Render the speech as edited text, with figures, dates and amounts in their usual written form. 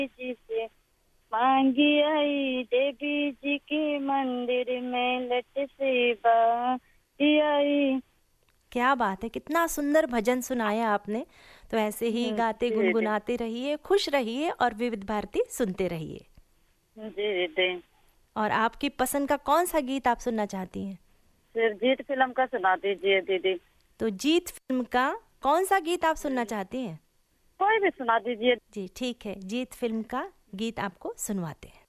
जी से मांगी आई, देवी जी के मंदिर में लट से बाजी आई। क्या बात है, कितना सुंदर भजन सुनाया आपने। तो ऐसे ही गाते जी दीदी। गुनगुनाते रहिए, खुश रहिए और विविध भारती सुनते रहिए। जी दीदी। और आपकी पसंद का कौन सा गीत आप सुनना चाहती हैं? फिर जीत फिल्म का सुना दीजिए दीदी। तो जीत फिल्म का कौन सा गीत आप सुनना हम्म, चाहती हैं? कोई भी सुना दीजिए। जी ठीक है, जीत फिल्म का गीत आपको सुनवाते हैं।